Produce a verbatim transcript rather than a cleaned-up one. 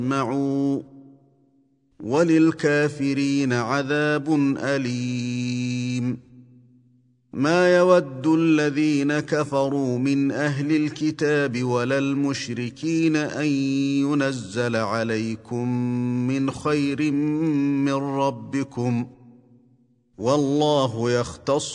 اسمعوا وللكافرين عذاب أليم ما يود الذين كفروا من أهل الكتاب ولا المشركين أن ينزل عليكم من خير من ربكم والله يختص